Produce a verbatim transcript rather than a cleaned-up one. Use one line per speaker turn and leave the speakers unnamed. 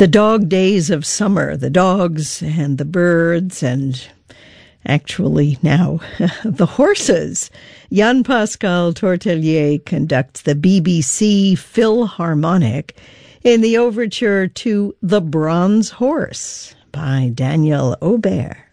the dog days of summer, the dogs and the birds and actually now the horses. Jan-Pascal Tortelier conducts the B B C Philharmonic in the overture to The Bronze Horse by Daniel Aubert.